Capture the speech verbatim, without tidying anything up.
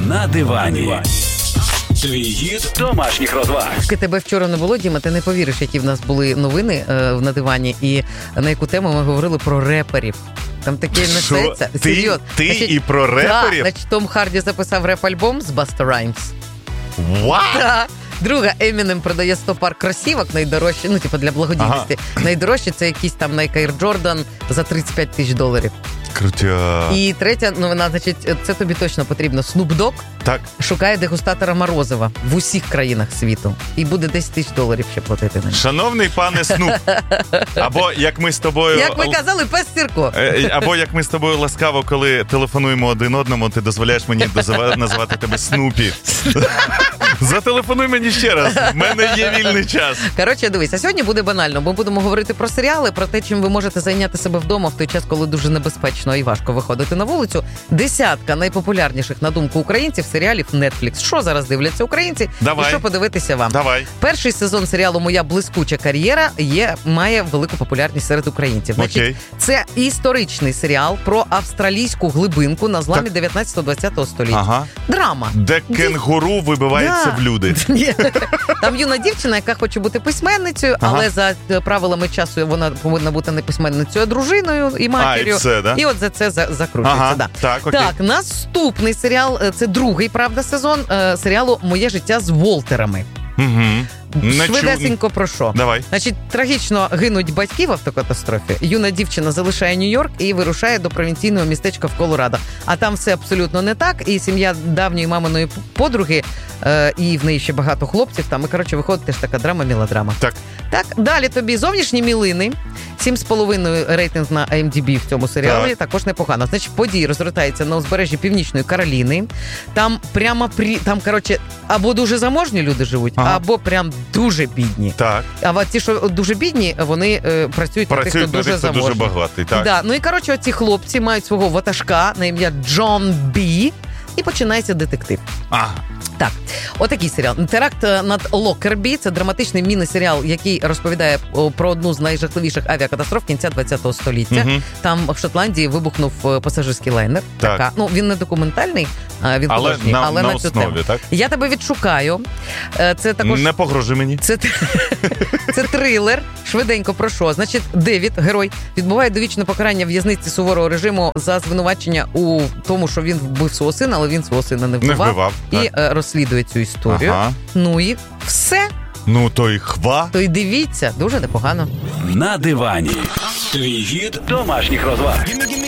На дивані. Твій гід домашніх розваг. Тебе вчора не було, Діма, ти не повіриш, які в нас були новини е, на дивані, і на яку тему ми говорили про реперів. Там таке несеться. Ти, Серйозно. ти Значить, і про реперів? Так, значить, Том Харді записав реп-альбом з Busta Rhymes. Вау! Так. Друга, Емінем продає сто пар кросівок найдорожчі, ну, типу, для благодійності. Ага. Найдорожчі це якийсь там Nike Air Jordan за тридцять п'ять тисяч доларів. Крутя. І третя новина, значить, це тобі точно потрібно. Snoop Dogg Так. шукає дегустатора морозива в усіх країнах світу. І буде десять тисяч доларів ще платити на нього. Шановний пане Снуп, або як ми з тобою... Як ми казали, пес Сірко. Або як ми з тобою ласкаво, коли телефонуємо один одному, ти дозволяєш мені називати тебе Снупі. Зателефонуй мені ще раз, в мене є вільний час. Коротше, дивись, а сьогодні буде банально. Ми будемо говорити про серіали, про те, чим ви можете зайняти себе вдома в той час, коли дуже небезпечно і важко виходити на вулицю. Десятка найпопулярніших, на думку українців, серіалів Netflix. Що зараз дивляться українці? Давай. І що подивитися вам? Давай. Перший сезон серіалу «Моя блискуча кар'єра» є, має велику популярність серед українців. Значить, Окей. це історичний серіал про австралійську глибинку на зламі дев'ятнадцятого-двадцятого століття. Ага. Драма. Де кенгуру вибивається Да. в люди. Ні. Там юна дівчина, яка хоче бути письменницею, Ага. але за правилами часу вона повинна бути не письменницею, а дружиною і матір'ю. А, і все, да? І от за це за- закручується. Ага. Да. Так, окей. Так, наступний серіал, е, це другий, правда, сезон е, серіалу «Моє життя з Волтерами». Угу. Не Швидесенько про що? Давай. Значить, трагічно гинуть батьки в автокатастрофі. Юна дівчина залишає Нью-Йорк і вирушає до провінційного містечка в Колорадо. А там все абсолютно не так. І сім'я давньої маминої подруги, е, і в неї ще багато хлопців. Там, і, коротше, виходить теж така драма-мелодрама. Так. Так, далі тобі зовнішні мілини. сім з половиною рейтинг на ай ем ді бі в цьому серіалі. Так. Також непогано. Значить, події розгортаються на узбережжі Північної Кароліни. Там прямо, при... там, коротше, або дуже заможні люди живуть, Ага. або прям дуже бідні. Так. А от ті, що дуже бідні, вони е, працюють на тих, Працюють хто на дуже тих, хто заможний. дуже багатий. Так. Да. Ну і, коротше, оці хлопці мають свого ватажка на ім'я Джон Бі, і починається детектив. Ага. Так, отакий серіал. «Теракт над Локкербі» – це драматичний міні-серіал, який розповідає о, про одну з найжахливіших авіакатастроф кінця ХХ століття. Угу. Там в Шотландії вибухнув е, пасажирський лайнер. Так. Така. Ну, він не документальний, а він Але художній, на, але на на цю основі, тему. так? Я тебе відшукаю. Е, Це також... Не погрожуй мені. Це, це трилер. Швиденько про що? Значить, Девід, герой, відбуває довічне покарання в в'язниці суворого режиму за звинувачення у тому, що він вбив свого сина, але він свого сина не вбивав. Не вбивав. І Так. е, розслідує цю історію. Ага. Ну і все. Ну, то й хва. То й дивіться, дуже непогано. На дивані. Твій гід домашніх розваг.